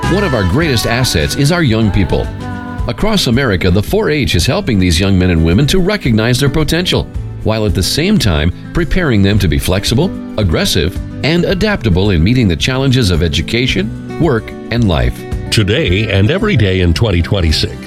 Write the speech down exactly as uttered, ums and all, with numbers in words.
One of our greatest assets is our young people. Across America, the four H is helping these young men and women to recognize their potential, while at the same time preparing them to be flexible, aggressive, and adaptable in meeting the challenges of education, work, and life. Today and every day in twenty twenty-six,